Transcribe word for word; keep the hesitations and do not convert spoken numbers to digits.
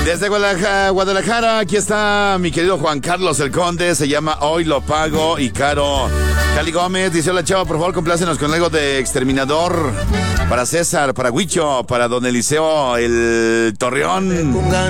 Desde Guadalajara, Guadalajara, aquí está mi querido Juan Carlos el Conde, se llama Hoy Lo Pago. Y Caro Cali Gómez dice: hola chava, por favor complácenos con algo de Exterminador. Para César, para Huicho, para Don Eliseo el Torreón.